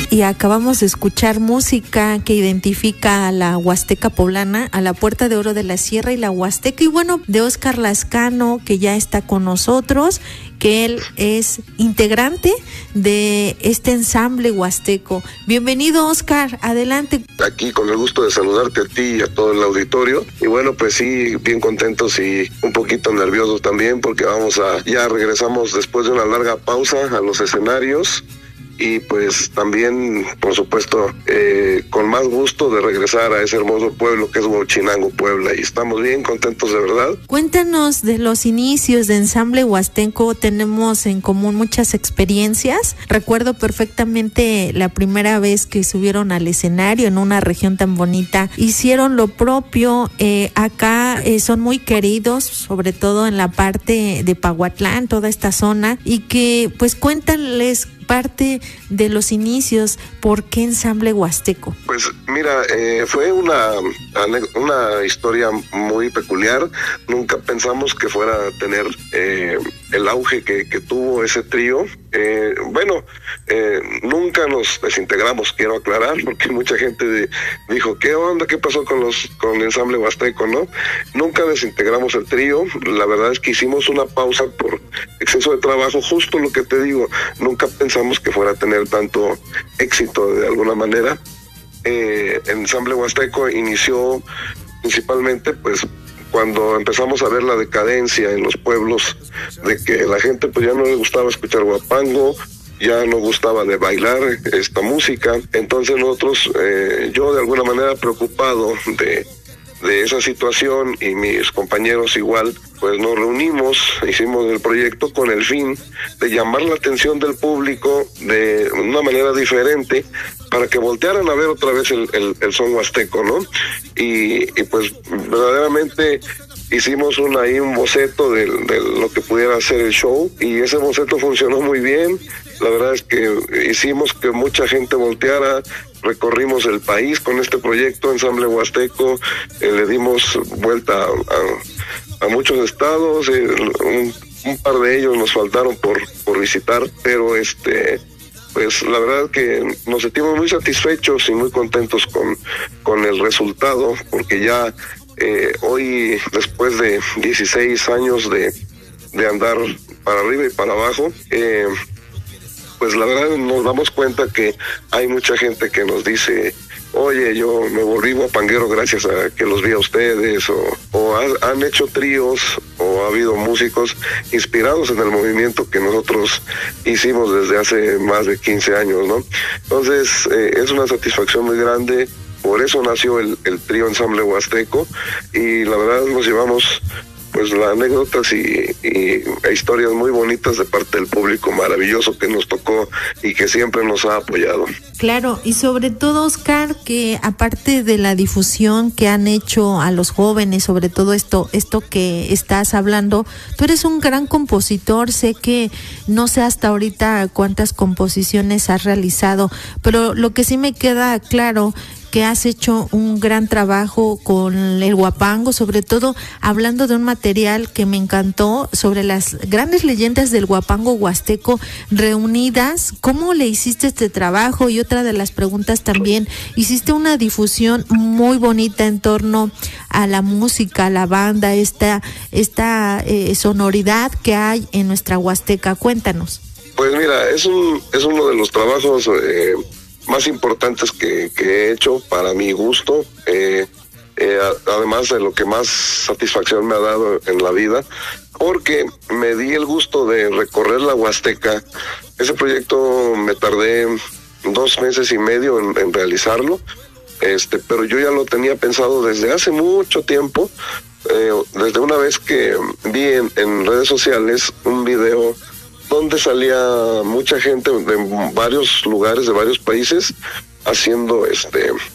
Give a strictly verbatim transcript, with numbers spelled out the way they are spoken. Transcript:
y acabamos de escuchar música que identifica a la Huasteca poblana, a la Puerta de Oro de la Sierra y la Huasteca, y bueno, de Óscar Lascano, que ya está con nosotros, que él es integrante de este ensamble huasteco. Bienvenido, Óscar, adelante. Aquí con el gusto de saludarte a ti y a todo el auditorio. Y bueno, pues sí, bien contentos y un poquito nerviosos también, porque vamos a, ya regresamos después de una larga pausa a los escenarios. Y pues también, por supuesto, eh, con más gusto de regresar a ese hermoso pueblo que es Huachinango, Puebla, y estamos bien contentos de verdad. Cuéntanos de los inicios de Ensamble Huasteco. Tenemos en común muchas experiencias. Recuerdo perfectamente la primera vez que subieron al escenario en una región tan bonita. Hicieron lo propio. Eh, acá eh, son muy queridos, sobre todo en la parte de Pahuatlán, toda esta zona, y que pues cuéntales parte de los inicios. ¿Por qué Ensamble Huasteco? Pues mira, eh, fue una, una historia muy peculiar. Nunca pensamos que fuera a tener eh, el auge que, que tuvo ese trío. Eh, bueno, eh, nunca nos desintegramos, quiero aclarar, porque mucha gente de, dijo, ¿qué onda? ¿Qué pasó con los con el Ensamble Huasteco? ¿No? Nunca desintegramos el trío. La verdad es que hicimos una pausa por exceso de trabajo, justo lo que te digo. Nunca pensamos que fuera a tener tanto éxito de alguna manera. Eh, el Ensamble Huasteco inició principalmente pues cuando empezamos a ver la decadencia en los pueblos, de que la gente pues ya no le gustaba escuchar guapango, ya no gustaba de bailar esta música. Entonces nosotros, eh, yo de alguna manera preocupado de, de esa situación, y mis compañeros igual, pues nos reunimos, hicimos el proyecto con el fin de llamar la atención del público de una manera diferente, para que voltearan a ver otra vez el, el, el son huasteco, ¿no? Y, y pues verdaderamente hicimos un, ahí un boceto de, de lo que pudiera ser el show, y ese boceto funcionó muy bien. La verdad es que hicimos que mucha gente volteara. Recorrimos el país con este proyecto Ensamble Huasteco, eh, le dimos vuelta a, a, a muchos estados, eh, un, un par de ellos nos faltaron por, por visitar, pero este pues la verdad que nos sentimos muy satisfechos y muy contentos con, con el resultado, porque ya eh, hoy, después de dieciséis años de, de andar para arriba y para abajo, eh, pues la verdad nos damos cuenta que hay mucha gente que nos dice, oye, yo me volví guapanguero gracias a que los vi a ustedes, o, o ha, han hecho tríos, o ha habido músicos inspirados en el movimiento que nosotros hicimos desde hace más de quince años, ¿no? Entonces, eh, es una satisfacción muy grande. Por eso nació el, el trío Ensamble Huasteco, y la verdad nos llevamos pues las anécdotas y, y historias muy bonitas de parte del público maravilloso que nos tocó y que siempre nos ha apoyado. Claro, y sobre todo, Óscar, que aparte de la difusión que han hecho a los jóvenes, sobre todo esto, esto que estás hablando, tú eres un gran compositor. Sé que no sé hasta ahorita cuántas composiciones has realizado, pero lo que sí me queda claro, que has hecho un gran trabajo con el guapango, sobre todo hablando de un material que me encantó sobre las grandes leyendas del guapango huasteco reunidas. ¿Cómo le hiciste este trabajo? Y otra de las preguntas también, hiciste una difusión muy bonita en torno a la música, a la banda, esta, esta eh, sonoridad que hay en nuestra Huasteca. Cuéntanos. Pues mira, es un es uno de los trabajos eh, más importantes que, que he hecho para mi gusto, eh, eh, además de lo que más satisfacción me ha dado en la vida, porque me di el gusto de recorrer la Huasteca. Ese proyecto me tardé dos meses y medio en, en realizarlo, este, pero yo ya lo tenía pensado desde hace mucho tiempo, eh, desde una vez que vi en, en redes sociales un video donde salía mucha gente de varios lugares, de varios países, haciendo este